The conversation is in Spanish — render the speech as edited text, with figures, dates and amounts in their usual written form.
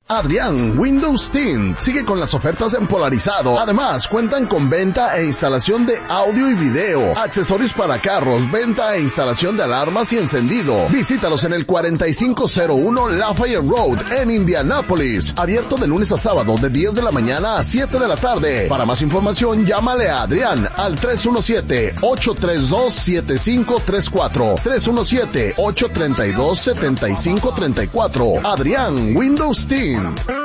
Adrián Windows Team sigue con las ofertas en Polarizado. Además, cuentan con venta e instalación de audio y video, accesorios para carros, venta e instalación de alarmas y encendido. Visítalos en el 4501 Lafayette Road en Indianápolis. Abierto de lunes a sábado de 10 de la mañana a 7 de la tarde. Para más información, llámale a Adrián al 317-832-7534. 317-832-7534. Adrián Windows Team.